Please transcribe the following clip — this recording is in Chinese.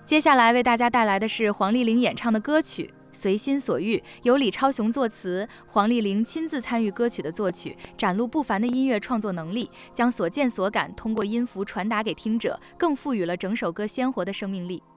接下来为大家带来的是黄丽玲演唱的歌曲《随心所欲》，由李超雄作词，黄丽玲亲自参与歌曲的作曲，展露不凡的音乐创作能力，将所见所感通过音符传达给听者，更赋予了整首歌鲜活的生命力。